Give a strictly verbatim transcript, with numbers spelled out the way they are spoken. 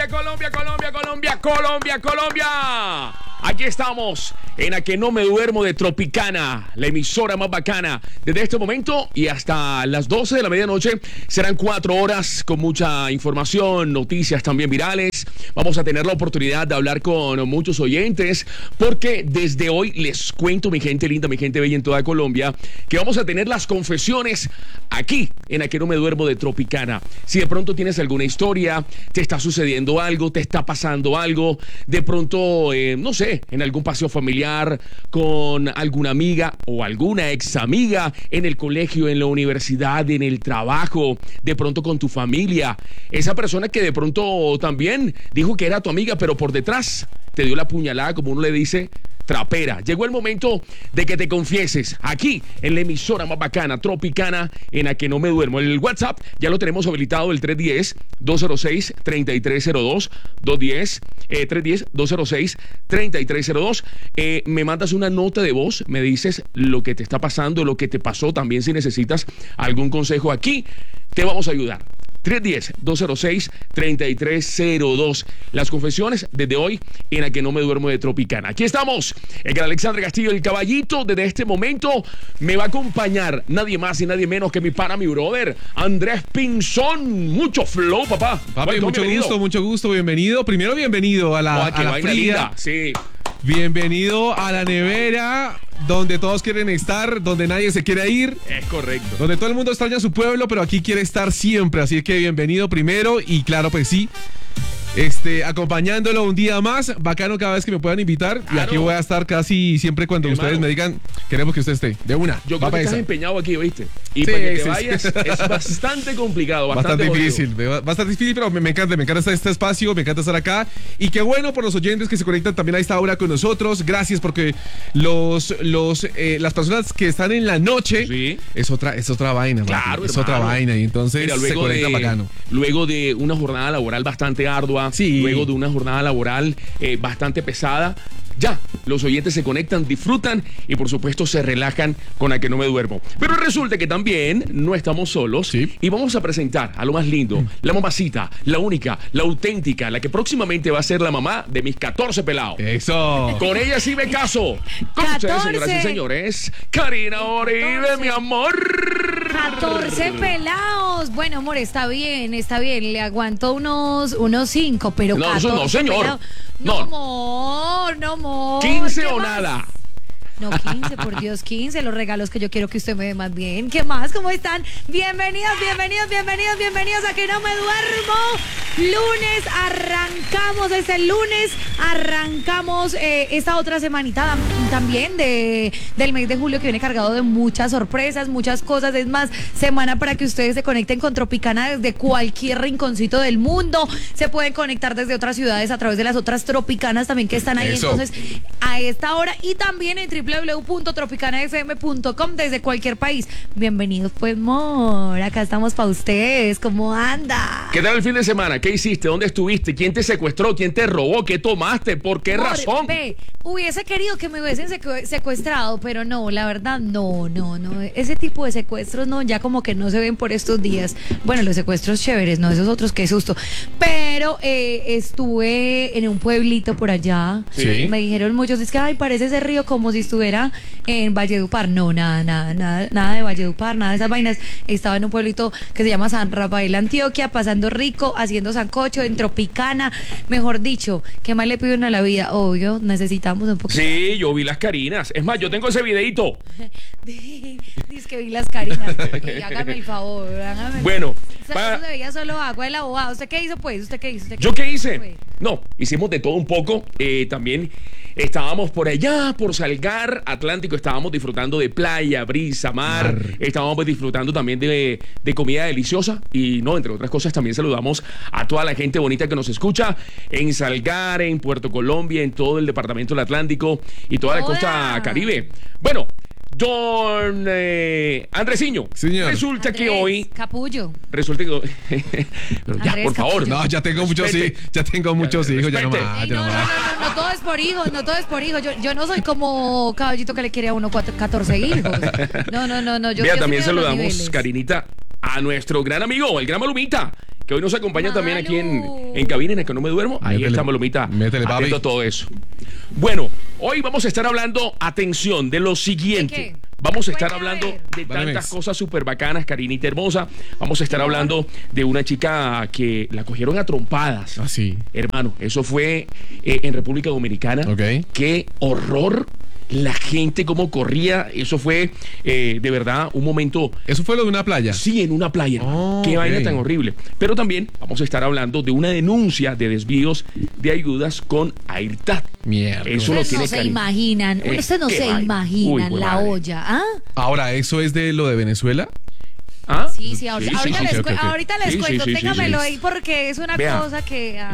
Colombia, Colombia, Colombia, Colombia, Colombia, Colombia. Aquí estamos en A Que No Me Duermo de Tropicana, la emisora más bacana. Desde este momento y hasta las doce de la medianoche serán cuatro horas con mucha información, noticias también virales. Vamos a tener la oportunidad de hablar con muchos oyentes porque desde hoy les cuento, mi gente linda, mi gente bella en toda Colombia, que vamos a tener las confesiones aquí en A Que No Me Duermo de Tropicana. Si de pronto tienes alguna historia, te está sucediendo algo, te está pasando algo, de pronto, eh, no sé, en algún paseo familiar, con alguna amiga o alguna ex amiga, en el colegio, en la universidad, en el trabajo, de pronto con tu familia, esa persona que de pronto también dijo que era tu amiga, pero por detrás te dio la puñalada, como uno le dice, trapera. Llegó el momento de que te confieses aquí en la emisora más bacana, Tropicana, en A Que No Me Duermo. El WhatsApp ya lo tenemos habilitado, el tres uno cero, dos cero seis, tres tres cero dos, dos uno cero, eh, tres uno cero, dos cero seis, tres tres cero dos. Eh, me mandas una nota de voz, me dices lo que te está pasando, lo que te pasó, también si necesitas algún consejo aquí, te vamos a ayudar. tres uno cero, dos cero seis, tres tres cero dos. Las confesiones desde hoy en A Que No Me Duermo de Tropicana. Aquí estamos, el Alexandre Castillo, el caballito. Desde este momento me va a acompañar nadie más y nadie menos que mi pana, mi brother, Andrés Pinzón. Mucho flow, papá. Papi, mucho bienvenido. gusto, mucho gusto, bienvenido. Primero, bienvenido a la, oh, a la fría. Linda. Sí. Bienvenido a la nevera, donde todos quieren estar, donde nadie se quiere ir. Es correcto. Donde todo el mundo extraña su pueblo, pero aquí quiere estar siempre. Así que bienvenido primero y claro, pues sí, este, acompañándolo un día más. Bacano cada vez que me puedan invitar. Claro. Y aquí voy a estar casi siempre cuando Hermano. ustedes me digan, queremos que usted esté. De una. Yo creo que estás esa. empeñado aquí, ¿viste? Y sí, para que te sí, vayas sí. es bastante complicado, bastante, bastante difícil. Bastante difícil, pero me, me encanta, me encanta este espacio, me encanta estar acá. Y qué bueno por los oyentes que se conectan también a esta hora con nosotros. Gracias porque los, los, eh, las personas que están en la noche, sí, es otra, es otra vaina. Claro, es hermano. otra vaina. Y entonces Mira, se conectan de, bacano. Luego de una jornada laboral bastante ardua, sí, luego de una jornada laboral eh, bastante pesada, ya, los oyentes se conectan, disfrutan y por supuesto se relajan con A Que No Me Duermo. Pero resulta que también no estamos solos, sí, y vamos a presentar a lo más lindo, mm. la mamacita, la única, la auténtica, la que próximamente va a ser la mamá de mis catorce pelados. Eso. Con ella sí me caso. Con ustedes, señoras y señores, Karina Oribe, mi amor. catorce pelados. Bueno, amor, está bien, está bien. Le aguanto unos, unos cinco, pero no, eso no, señor. Pelados. No, amor, no, amor. quince o más? nada. No, quince, por Dios, quince, los regalos que yo quiero que usted me dé más bien. ¿Qué más? ¿Cómo están? Bienvenidos, bienvenidos, bienvenidos, bienvenidos a Que No Me Duermo. Lunes, arrancamos este lunes, arrancamos eh, esta otra semanita también de, del mes de julio que viene cargado de muchas sorpresas, muchas cosas. Es más, semana para que ustedes se conecten con Tropicana desde cualquier rinconcito del mundo. Se pueden conectar desde otras ciudades a través de las otras Tropicanas también que están ahí. Eso. Entonces, a esta hora y también en doble u doble u doble u punto tropicana f m punto com desde cualquier país. Bienvenidos, pues, amor. Acá estamos para ustedes. ¿Cómo anda? ¿Qué tal el fin de semana? ¿Qué hiciste? ¿Dónde estuviste? ¿Quién te secuestró? ¿Quién te robó? ¿Qué tomaste? ¿Por qué Amor, razón? Ve, hubiese querido que me hubiesen secu- secuestrado, pero no, la verdad, no, no, no. Ese tipo de secuestros, no, ya como que no se ven por estos días. Bueno, los secuestros chéveres, no, esos otros, qué susto. Pero eh, estuve en un pueblito por allá. Sí. Me dijeron muchos, es que, ay, parece ese río como si estuviera en Valledupar. No, nada, nada, nada, nada de Valledupar, nada de esas vainas. Estaba en un pueblito que se llama San Rafael, Antioquia, pasando rico, haciendo sancocho en Tropicana. Mejor dicho, ¿qué más le pido a la vida? Obvio, necesitamos un poquito. Sí, yo vi las Carinas. Es más, yo tengo ese videito. Dice que vi las Carinas. Okay, hágame el favor, hágame el Bueno, favor. para... se veía solo agua del abogado. ¿Usted qué hizo, pues? ¿Usted qué hizo? ¿Usted qué ¿Yo qué hice? Fue? No, hicimos de todo un poco. Eh, también estábamos por allá, por Salgar Atlántico. Estábamos disfrutando de playa, brisa, mar. mar. Estábamos disfrutando también de, de comida deliciosa. Y no, entre otras cosas, también saludamos a toda la gente bonita que nos escucha en Salgar, en Puerto Colombia, en todo el departamento del Atlántico y toda la ¡Hola! costa Caribe. Bueno, don eh, Andresiño, señor. Resulta Andrés, que hoy... Capullo. Resulta que... Pero ya, Andrés, por favor. Capullo. No, ya tengo muchos hijos, ya tengo muchos hijos, ya no Respete. más, Ey, ya no, no no, más. no, no, no, todo es por hijos, no todo es por hijos. Yo, yo no soy como caballito que le quiere a uno cuatro, catorce hijos. No, no, no, no. Yo, Mira, yo también sí mido los saludamos, niveles. Karinita, a nuestro gran amigo, el gran Malumita. que hoy nos acompaña Manu. también aquí en, en cabina, en el que no me duermo. Ahí Métele, está Malomita, métele, papi. atento a todo eso. Bueno, hoy vamos a estar hablando, atención, de lo siguiente. ¿De qué? Vamos a estar Cuéntame, hablando a ver. de Vale, tantas Mex. cosas súper bacanas, Karinita hermosa. Vamos a estar Amor. hablando de una chica que la cogieron a trompadas. Ah, sí. Hermano, eso fue eh, en República Dominicana. Ok. Qué horror. La gente cómo corría. Eso fue eh, de verdad un momento. Eso fue lo de una playa. Sí, en una playa. Oh, Qué ok. vaina tan horrible. Pero también vamos a estar hablando de una denuncia de desvíos de ayudas con AirTag. Mierda. Eso lo Ustedes tiene no se Karin. imaginan, Eh, ustedes no qué se vaina. imaginan Uy, güey, la madre. olla, ¿ah? Ahora, ¿eso es de lo de Venezuela? ¿Ah? Sí, sí, ahorita, Sí, sí, ahorita sí, les, sí, cu- ok, ok. ahorita les Sí, sí, cuento, sí, sí, téngamelo sí. ahí porque es una Vea. cosa que...